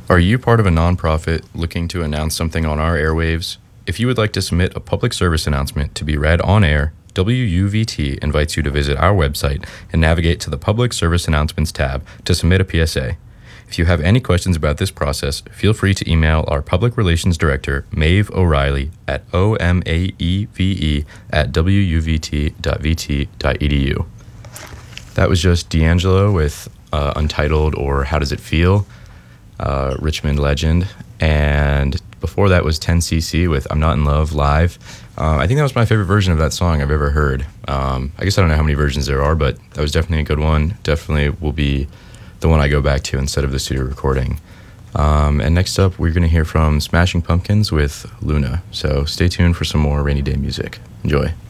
Are you part of a nonprofit looking to announce something on our airwaves? If you would like to submit a public service announcement to be read on air, WUVT invites you to visit our website and navigate to the Public Service Announcements tab to submit a PSA. If you have any questions about this process, feel free to email our Public Relations Director, Maeve O'Reilly, at omaeve@wuvt.vt.edu. That was just D'Angelo with Untitled, or How Does It Feel? Richmond legend. And before that was 10cc with I'm Not in Love live. I think that was my favorite version of that song I've ever heard. I guess I don't know how many versions there are, but that was definitely a good one. Definitely will be the one I go back to instead of the studio recording. And next up, we're going to hear from Smashing Pumpkins with Luna. So stay tuned for some more rainy day music. Enjoy.